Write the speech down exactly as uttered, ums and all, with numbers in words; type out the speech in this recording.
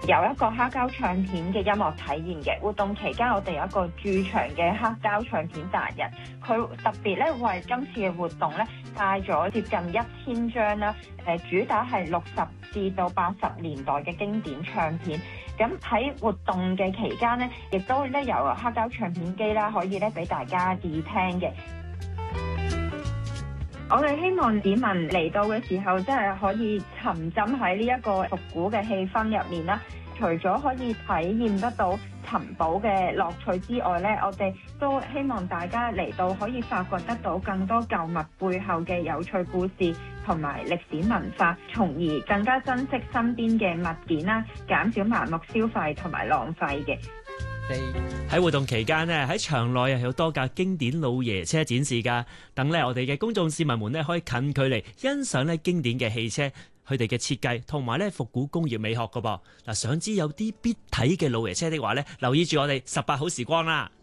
有一個黑膠唱片嘅音樂體驗嘅活動期間，我哋有一個駐場嘅黑膠唱片達人，佢特別咧為今次嘅活動咧帶咗接近一千張啦。誒，主打係六十至到八十年代嘅經典唱片。咁喺活動嘅期間咧，亦都咧有黑膠唱片機啦，可以咧俾大家試聽嘅。我哋希望市民嚟到嘅時候，真係可以沉浸喺呢一個復古嘅氣氛入面啦。除咗可以體驗得到尋寶嘅樂趣之外咧，我哋都希望大家嚟到可以發掘得到更多舊物背後嘅有趣故事同埋歷史文化，從而更加珍惜身邊嘅物件啦，減少盲目消費同埋浪費嘅。 喺活動期間呢，喺場內有多架經典老爺車展示㗎，等咧我哋嘅公眾市民們呢可以近距離欣賞咧經典嘅汽車，佢哋嘅設計同埋咧復古工業美學㗎噃。嗱，想知有啲必睇嘅老爺車的話呢，留意住我哋十八好時光啦。